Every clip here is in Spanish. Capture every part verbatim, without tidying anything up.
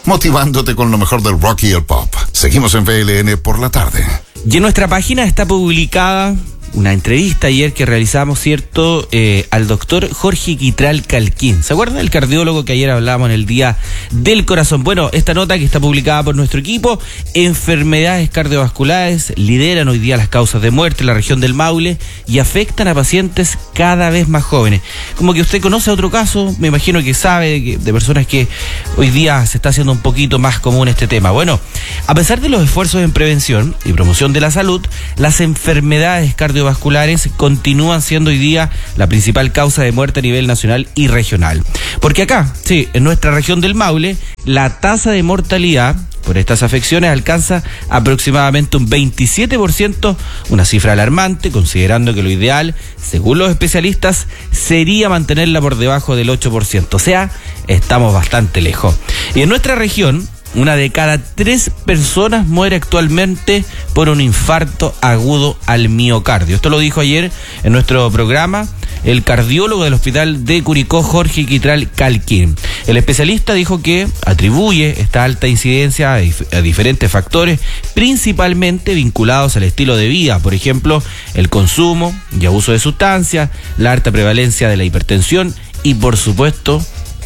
motivándote con lo mejor del rock y el pop. Seguimos en V L N por la tarde. Y en nuestra página está publicada una entrevista ayer que realizamos, ¿cierto?, eh, al doctor Jorge Quitral Calquín. ¿Se acuerdan del cardiólogo que ayer hablábamos en el Día del Corazón? Bueno, esta nota que está publicada por nuestro equipo, enfermedades cardiovasculares lideran hoy día las causas de muerte en la región del Maule y afectan a pacientes cada vez más jóvenes. Como que usted conoce otro caso, me imagino que sabe de, de personas que hoy día se está haciendo un poquito más común este tema. Bueno, a pesar de los esfuerzos en prevención y promoción de la salud, las enfermedades cardiovasculares vasculares continúan siendo hoy día la principal causa de muerte a nivel nacional y regional. Porque acá, sí, en nuestra región del Maule, la tasa de mortalidad por estas afecciones alcanza aproximadamente un veintisiete por ciento, una cifra alarmante, considerando que lo ideal, según los especialistas, sería mantenerla por debajo del ocho por ciento. O sea, estamos bastante lejos. Y en nuestra región, una de cada tres personas muere actualmente por un infarto agudo al miocardio. Esto lo dijo ayer en nuestro programa el cardiólogo del hospital de Curicó, Jorge Quitral Calquín. El especialista dijo que atribuye esta alta incidencia a, dif- a diferentes factores, principalmente vinculados al estilo de vida, por ejemplo, el consumo y abuso de sustancias, la alta prevalencia de la hipertensión y, por supuesto,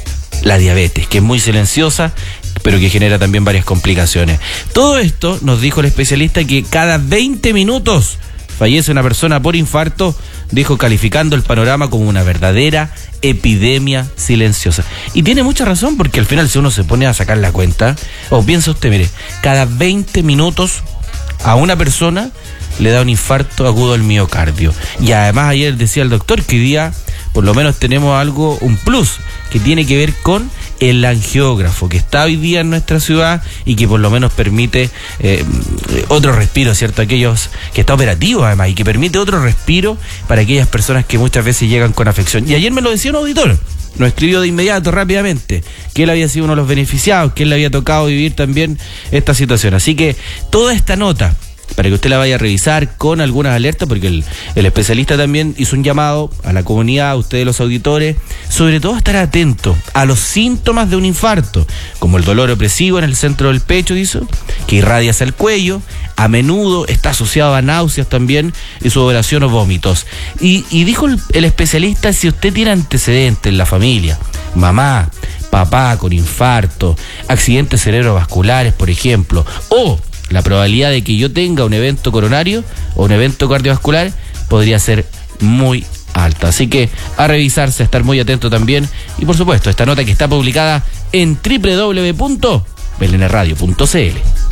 la diabetes, que es muy silenciosa, pero que genera también varias complicaciones. Todo esto, nos dijo el especialista, que cada veinte minutos fallece una persona por infarto, dijo, calificando el panorama como una verdadera epidemia silenciosa. Y tiene mucha razón, porque al final, si uno se pone a sacar la cuenta, o piensa usted, mire, cada veinte minutos a una persona le da un infarto agudo al miocardio. Y además ayer decía el doctor que hoy día por lo menos tenemos algo, un plus, que tiene que ver con el angiógrafo, que está hoy día en nuestra ciudad y que por lo menos permite eh, otro respiro, ¿cierto? Aquellos que está operativo además y que permite otro respiro para aquellas personas que muchas veces llegan con afección. Y ayer me lo decía un auditor, nos escribió de inmediato, rápidamente, que él había sido uno de los beneficiados, que él le había tocado vivir también esta situación. Así que toda esta nota, para que usted la vaya a revisar con algunas alertas, porque el, el especialista también hizo un llamado a la comunidad, a ustedes los auditores, sobre todo a estar atento a los síntomas de un infarto, como el dolor opresivo en el centro del pecho, dice, que irradia hacia el cuello, a menudo está asociado a náuseas también, y sudoración o vómitos. Y, y dijo el, el especialista, si usted tiene antecedentes en la familia, mamá, papá con infarto, accidentes cerebrovasculares, por ejemplo, o la probabilidad de que yo tenga un evento coronario o un evento cardiovascular podría ser muy alta. Así que a revisarse, a estar muy atento también. Y por supuesto, esta nota que está publicada en doble u doble u doble u punto belén radio punto c l.